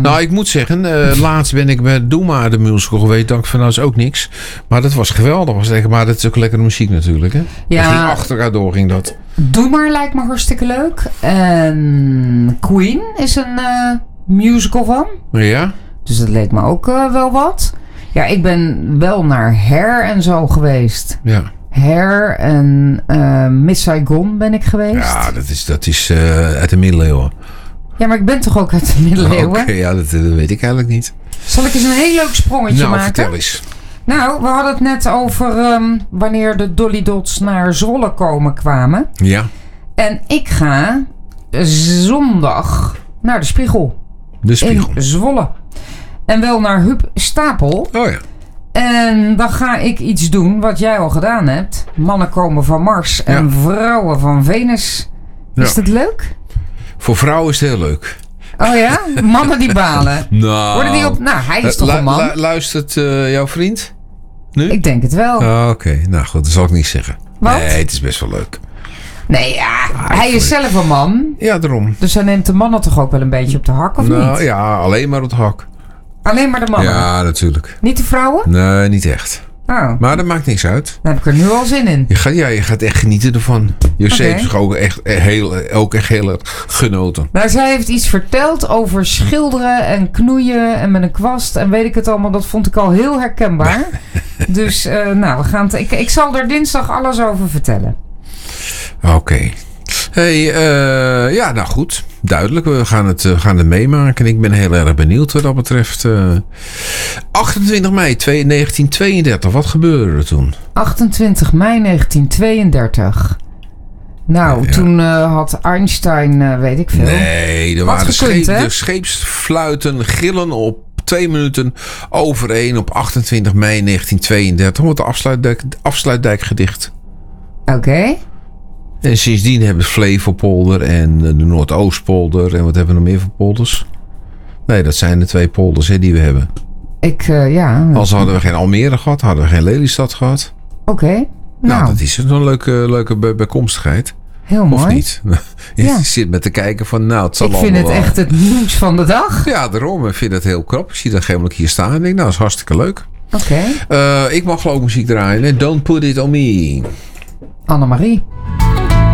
Nou, ik moet zeggen, laatst ben ik met Doe Maar de musical geweest. Dacht van, nou is ook niks. Maar dat was geweldig. Maar dat is ook lekkere muziek natuurlijk. Hè? Ja. Dat ging achter elkaar door, ging dat. Doe Maar lijkt me hartstikke leuk. En Queen is een musical van. Ja? Dus dat leek me ook wel wat. Ja, ik ben wel naar Hair en zo geweest. Ja. Hair en Miss Saigon ben ik geweest. Ja, dat is uit de middeleeuwen. Ja, maar ik ben toch ook uit de middeleeuwen? Oké, ja, dat weet ik eigenlijk niet. Zal ik eens een heel leuk sprongetje maken? Vertel eens. Nou, we hadden het net over wanneer de Dolly Dots naar Zwolle kwamen. Ja. En ik ga zondag naar de Spiegel. De Spiegel. In Zwolle. En wel naar Huub Stapel. Oh ja. En dan ga ik iets doen wat jij al gedaan hebt. Mannen komen van Mars en vrouwen van Venus. Ja. Is dat leuk? Voor vrouwen is het heel leuk. Oh ja? Mannen die balen. Nou. Worden die op... Nou, hij is toch een man? Luistert jouw vriend nu? Ik denk het wel. Oké. Nou goed, dat zal ik niet zeggen. Wat? Nee, het is best wel leuk. Nee, ja. Hij is zelf een man. Ja, daarom. Dus hij neemt de mannen toch ook wel een beetje op de hak, of Nou niet? ja, alleen maar op de hak. Alleen maar de mannen? Ja, natuurlijk. Niet de vrouwen? Nee, niet echt. Oh. Maar dat maakt niks uit. Daar heb ik er nu al zin in. Je gaat echt genieten ervan. José Oké. heeft ook echt heel erg genoten. Nou, zij heeft iets verteld over schilderen en knoeien en met een kwast en weet ik het allemaal. Dat vond ik al heel herkenbaar. Dus, nou, we gaan ik zal er dinsdag alles over vertellen. Oké. Hey, ja, nou goed. Duidelijk. We gaan het meemaken. Ik ben heel erg benieuwd wat dat betreft. 28 mei 1932. Wat gebeurde er toen? 28 mei 1932. Nou, toen had Einstein, weet ik veel. Nee, er waren de scheepsfluiten gillen op 2 minuten over 1 op 28 mei 1932. Wordt de afsluitdijk gedicht. Oké. En sindsdien hebben we Flevopolder en de Noordoostpolder. En wat hebben we nog meer voor polders? Nee, dat zijn de 2 polders die we hebben. Als hadden we geen Almere gehad, hadden we geen Lelystad gehad. Oké. Nou, dat is een leuke bijkomstigheid. Heel mooi. Of niet? Je zit met te kijken van, nou, het zal allemaal wel. Ik vind het echt het nieuws van de dag. Ja, daarom. Ik vind het heel krap. Ik zie dat gemelijk hier staan. En ik denk, nou, dat is hartstikke leuk. Oké. Ik mag geloof muziek draaien. Hè? Don't Put It On Me. Annemarie.